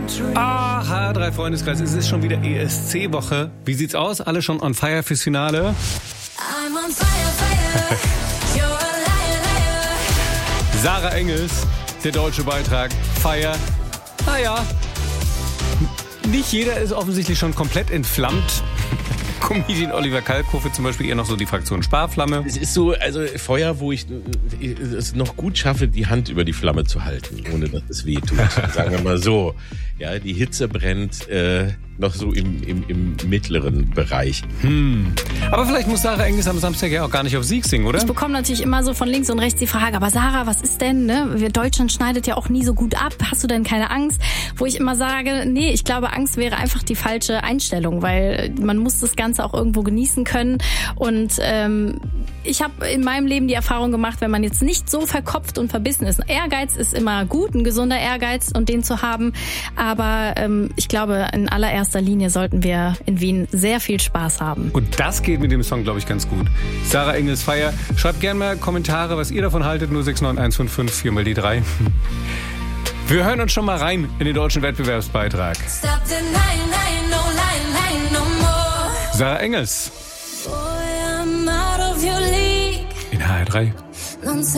HR3 Freundeskreis, es ist schon wieder ESC-Woche. Wie sieht's aus? Alle schon on fire fürs Finale? I'm on fire, fire. You're a liar, liar. Sarah Engels, der deutsche Beitrag. Fire. Naja, nicht jeder ist offensichtlich schon komplett entflammt. Comedian Oliver Kalkofe zum Beispiel, eher noch so die Fraktion Sparflamme. Es ist so, also Feuer, wo ich es noch gut schaffe, die Hand über die Flamme zu halten, ohne dass es weh tut. Sagen wir mal so. Ja, die Hitze brennt noch so im mittleren Bereich. Aber vielleicht muss Sarah Engels am Samstag ja auch gar nicht auf Sieg singen, oder? Ich bekomme natürlich immer so von links und rechts die Frage, aber Sarah, was ist denn, ne? Deutschland schneidet ja auch nie so gut ab. Hast du denn keine Angst? Wo ich immer sage, nee, ich glaube, Angst wäre einfach die falsche Einstellung, weil man muss das Ganze auch irgendwo genießen können. Und ich habe in meinem Leben die Erfahrung gemacht, wenn man jetzt nicht so verkopft und verbissen ist. Ehrgeiz ist immer gut, ein gesunder Ehrgeiz und den zu haben. Aber ich glaube, in allererster Linie sollten wir in Wien sehr viel Spaß haben. Und das geht mit dem Song, glaube ich, ganz gut. Sarah Engels Fire. Schreibt gerne mal Kommentare, was ihr davon haltet. 069155 4 mal die 3. Wir hören uns schon mal rein in den deutschen Wettbewerbsbeitrag. Sarah Engels. In HR3.